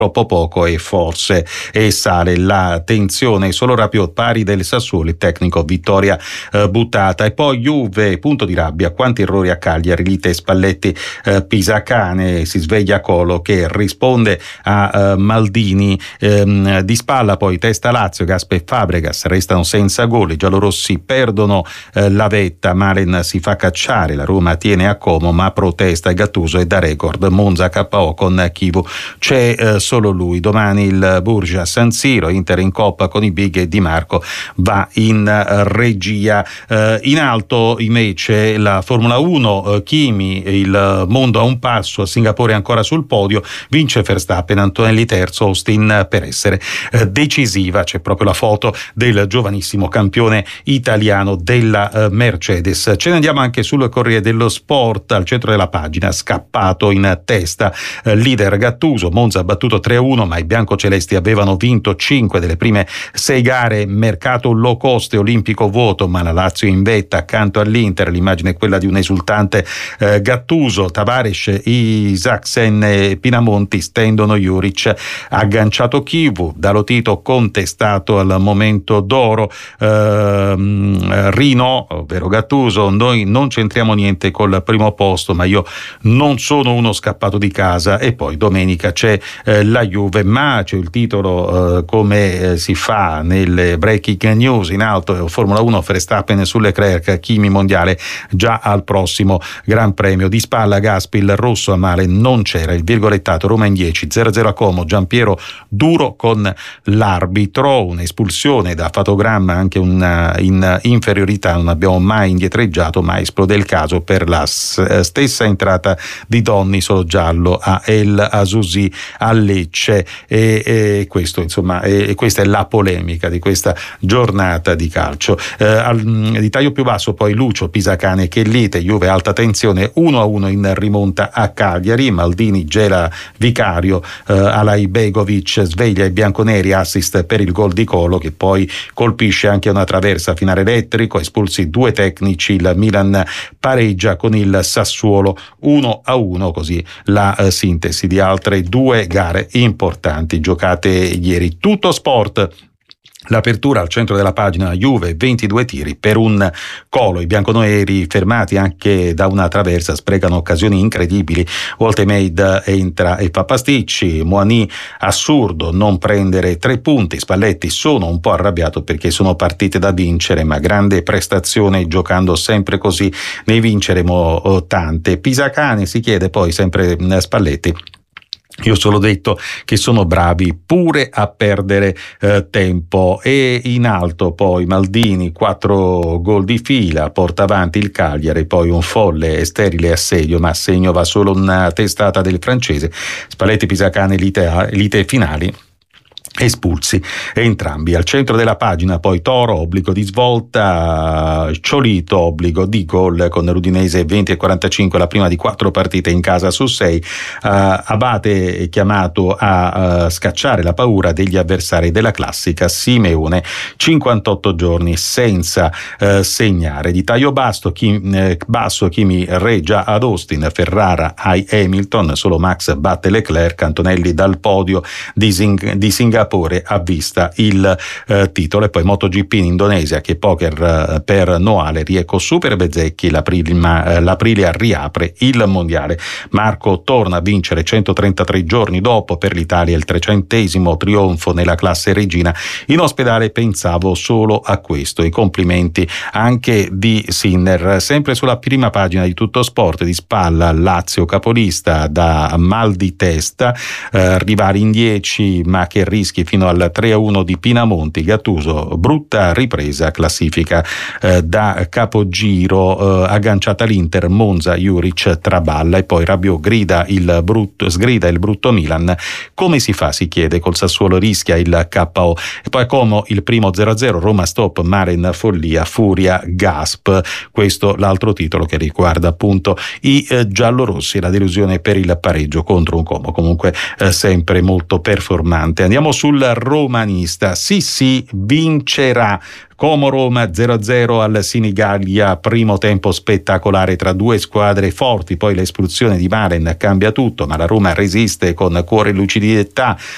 troppo poco e forse sale la tensione. Solo Rabiot pari del Sassuolo, il tecnico vittoria buttata. E poi Juve, punto di rabbia, quanti errori a Cagliari, lite Spalletti Pisacane, si sveglia Colo che risponde a Maldini, di spalla poi testa Lazio, Gaspe e Fabregas restano senza gol, i giallorossi perdono la vetta, Malen si fa cacciare, la Roma tiene a Como ma protesta Gattuso e da record Monza KO con Chivu, c'è solo lui. Domani il Bourges a San Siro, Inter in Coppa con i Big e Di Marco va in regia. In alto invece la Formula 1, Kimi, il mondo a un passo, a Singapore ancora sul podio, vince Verstappen, Antonelli terzo, Austin per essere decisiva. C'è proprio la foto del giovanissimo campione italiano della Mercedes. Ce ne andiamo anche sul Corriere dello Sport, al centro della pagina, scappato in testa, leader Gattuso, Monza ha battuto 3-1 ma i biancocelesti avevano vinto 5 delle prime 6 gare, mercato low cost e olimpico vuoto ma la Lazio in vetta accanto all'Inter, l'immagine è quella di un esultante Gattuso, Tavares, Isaacsen e Pinamonti stendono Juric, agganciato Chivu, Dalotito contestato al momento d'oro, Rino, ovvero Gattuso, noi non c'entriamo niente col primo posto ma io non sono uno scappato di casa. E poi domenica c'è la Juve, ma c'è il titolo come si fa nelle breaking news in alto, Formula 1 Verstappen su Leclerc, Kimi mondiale già al prossimo Gran Premio. Di spalla Gaspi, il rosso a male non c'era, il virgolettato Roma in 10, 0-0 a Como, Giampiero duro con l'arbitro, un'espulsione da fotogramma, anche in inferiorità, non abbiamo mai indietreggiato ma esplode il caso per la stessa entrata di Donni, solo giallo a El Azusi a Lecce e questo insomma questa è la polemica di questa giornata di calcio. Di taglio più basso poi Lucio, Pisacane, Chellite, Juve alta tensione 1-1 in rimonta a Cagliari, Maldini gela Vicario, Alai Begovic sveglia i bianconeri, assist per il gol di Colo che poi colpisce anche una traversa, finale elettrico, espulsi 2 tecnici, il Milan pareggia con il Sassuolo 1-1, così la sintesi di altre 2 gare importanti giocate ieri. Tutto sport. L'apertura al centro della pagina, Juve 22 tiri per un Colo, i bianconeri fermati anche da una traversa sprecano occasioni incredibili, Woltemade entra e fa pasticci, Moani assurdo non prendere 3 punti, Spalletti sono un po' arrabbiato perché sono partite da vincere ma grande prestazione, giocando sempre così ne vinceremo tante. Pisacane si chiede poi sempre Spalletti, io solo detto che sono bravi pure a perdere tempo. E in alto poi Maldini 4 gol di fila, porta avanti il Cagliari, poi un folle e sterile assedio ma a segno va solo una testata del francese. Spalletti Pisacane lite finali, espulsi entrambi. Al centro della pagina poi Toro obbligo di svolta, Ciolito obbligo di gol con l'Udinese 20-45, la prima di 4 partite in casa su 6. Abate è chiamato a scacciare la paura degli avversari della classica, Simeone 58 giorni senza segnare. Di taglio basso Kimi reggia ad Austin, Ferrara ai Hamilton, solo Max batte Leclerc, Antonelli dal podio di Singapore ha vista il titolo. E poi MotoGP in Indonesia, che poker per Noale, Rieco Super Bezzecchi, l'Aprilia riapre il mondiale. Marco torna a vincere 133 giorni dopo, per l'Italia il 300° trionfo nella classe regina. In ospedale pensavo solo a questo. I complimenti anche di Sinner. Sempre sulla prima pagina di Tutto Sport, di spalla Lazio capolista da mal di testa, rivali in 10 ma che rischi fino al 3-1 di Pinamonti, Gattuso brutta ripresa, classifica da capogiro, agganciata l'Inter, Monza, Juric traballa. E poi Rabiot sgrida il brutto Milan, come si fa si chiede, col Sassuolo rischia il KO. E poi Como il primo 0-0, Roma stop, Maren follia, furia Gasp, questo l'altro titolo che riguarda appunto i giallorossi, la delusione per il pareggio contro un Como comunque sempre molto performante. Andiamo sul romanista, sì vincerà, Como-Roma 0-0 al Sinigallia, primo tempo spettacolare tra 2 squadre forti, poi l'espulsione di Malen cambia tutto ma la Roma resiste con cuore e lucidità,